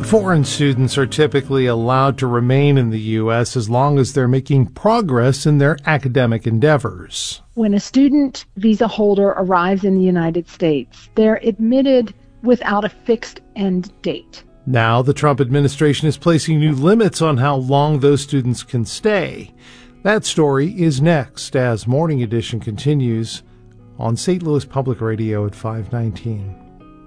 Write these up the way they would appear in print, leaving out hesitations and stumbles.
Foreign students are typically allowed to remain in the U.S. as long as they're making progress in their academic endeavors. When a student visa holder arrives in the United States, they're admitted without a fixed end date. Now, the Trump administration is placing new limits on how long those students can stay. That story is next as Morning Edition continues on St. Louis Public Radio at 5:19.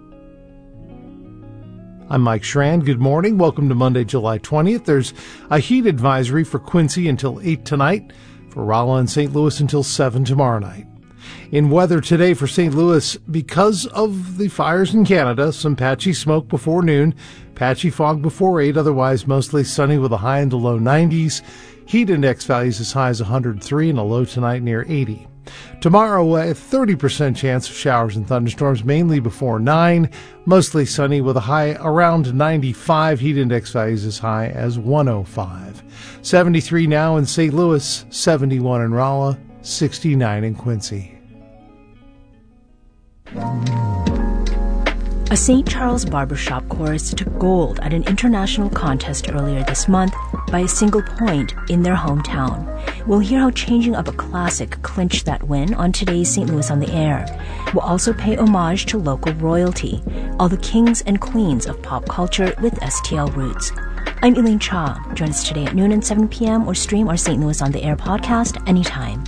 I'm Mike Schran. Good morning. Welcome to Monday, July 20th. There's a heat advisory for Quincy until 8 tonight, for Rolla and St. Louis until 7 tomorrow night. In weather today for St. Louis, because of the fires in Canada, some patchy smoke before noon, patchy fog before 8, otherwise mostly sunny with a high in the low 90s. Heat index values as high as 103 and a low tonight near 80. Tomorrow, a 30% chance of showers and thunderstorms, mainly before 9. Mostly sunny with a high around 95. Heat index values as high as 105. 73 now in St. Louis, 71 in Rolla, 69 in Quincy. A St. Charles barbershop chorus took gold at an international contest earlier this month by a single point in their hometown. We'll hear how changing up a classic clinched that win on today's St. Louis on the Air. We'll also pay homage to local royalty, all the kings and queens of pop culture with STL roots. I'm Elaine Cha. Join us today at noon and 7 p.m. or stream our St. Louis on the Air podcast anytime.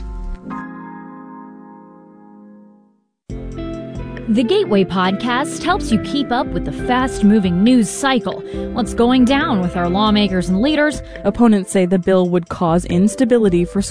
The Gateway Podcast helps you keep up with the fast-moving news cycle. What's going down with our lawmakers and leaders? Opponents say the bill would cause instability for